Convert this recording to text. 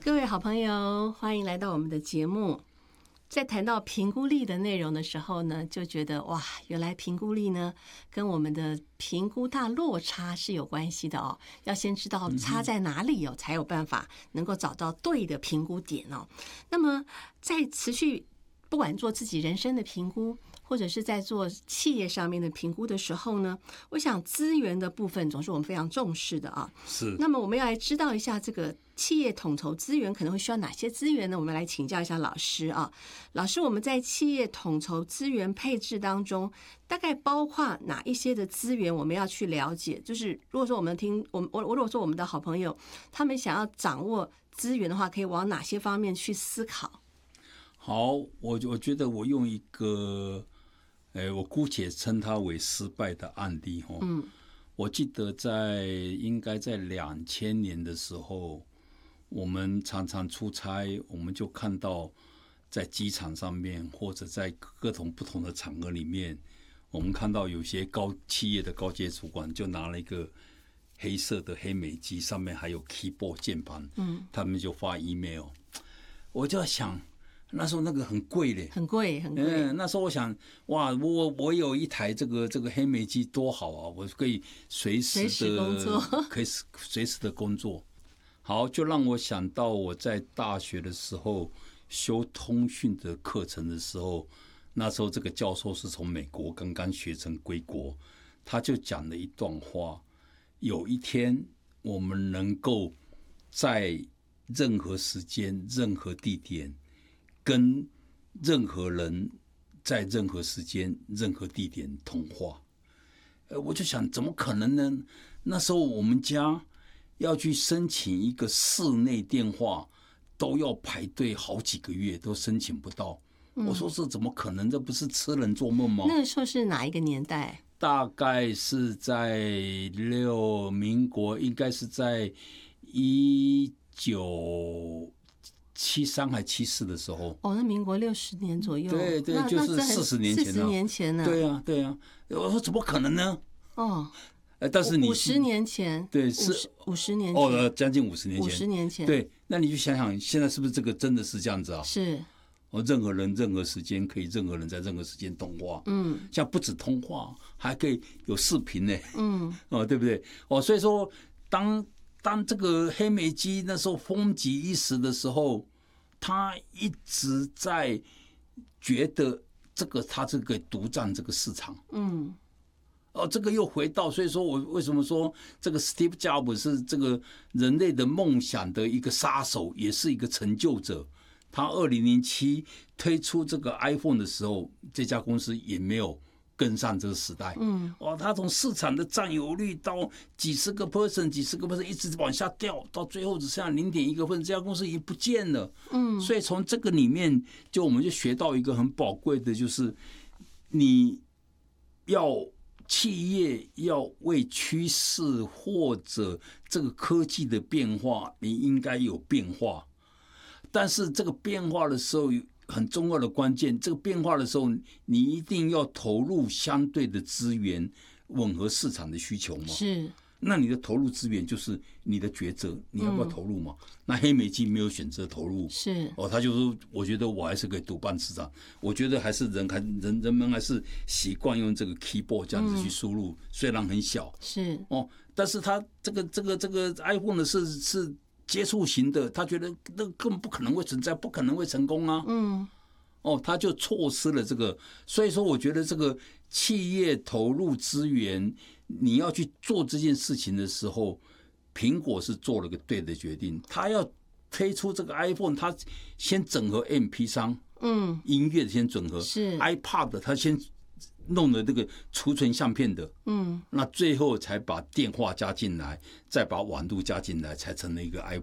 各位好朋友，欢迎来到我们的节目。在谈到评估力的内容的时候呢，就觉得哇，原来评估力呢跟我们的评估大落差是有关系的哦。要先知道差在哪里哦，才有办法能够找到对的评估点哦。那么在持续不管做自己人生的评估，或者是在做企业上面的评估的时候呢，我想资源的部分总是我们非常重视的啊。 是。 那么我们要来知道一下这个企业统筹资源可能会需要哪些资源呢？我们来请教一下老师啊。老师，我们在企业统筹资源配置当中，大概包括哪一些的资源我们要去了解？就是如果说我如果说我们的好朋友他们想要掌握资源的话，可以往哪些方面去思考？ 好，我觉得我用一个，我姑且称它为失败的案例哦。我记得应该在2000年的时候，我们常常出差，我们就看到在机场上面或者在各种不同的场合里面，我们看到有些企业的高阶主管就拿了一个黑色的黑莓机，上面还有 keyboard 键盘，他们就发 email， 我就在想。那时候那个很贵嘞， 很贵。 那时候我想，哇，我有一台这个黑莓机多好啊！我可以随时工作， 可以随时的工作。好，就让我想到我在大学的时候修通讯的课程的时候，那时候这个教授是从美国刚刚学成归国，他就讲了一段话：有一天我们能够在任何时间、任何地点。跟任何人在任何时间、任何地点通话，我就想，怎么可能呢？那时候我们家要去申请一个室内电话，都要排队好几个月，都申请不到。我说这怎么可能？这不是痴人做梦吗？ 那个时候是哪一个年代？ 大概是在民国，应该是在1973还74的时候， 那民国60年左右， 对，就是40年前了。 40年前呢？ 对啊，我说怎么可能呢？但是你 50年前， 对，是 50年前， 将近50年前 ，50年前， 对，那你就想想，现在是不是这个真的是这样子啊？ 是， 任何人、任何时间可以，任何人在任何时间通话，像不止通话，还可以有视频呢，对不对？所以说当这个黑莓机那时候风极一时的时候，他一直在觉得他这个独占这个市场。这个又回到，所以说我为什么说这个 Steve Jobs 是这个人类的梦想的一个杀手，也是一个成就者。他2007推出这个 iPhone 的时候，这家公司也没有跟上这个时代，他从市场的占有率到几十个 percent 一直往下掉，到最后只剩下0.1%，这家公司已经不见了。所以从这个里面，我们就学到一个很宝贵的，就是企业要为趋势或者这个科技的变化，你应该有变化，但是这个变化的时候，很重要的关键，这个变化的时候，你一定要投入相对的资源，吻合市场的需求嘛。 是。 那你的投入资源就是你的抉择，你要不要投入嘛？那黑莓机没有选择投入， 是他就说，我觉得我还是可以独半市场。我觉得还是人们还是习惯用这个 keyboard 这样子去输入，虽然很小， 是但是他这个 iPhone 的是接触型的，他觉得那根本不可能会存在，不可能会成功啊。他就错失了这个。所以说，我觉得这个企业投入资源，你要去做这件事情的时候，苹果是做了个对的决定。他要推出这个 iPhone， 他先整合 MP3，音乐先整合， 是 iPod， 他先弄了这个储存相片的，那最后才把电话加进来，再把网路加进来，才成了一个 iPhone。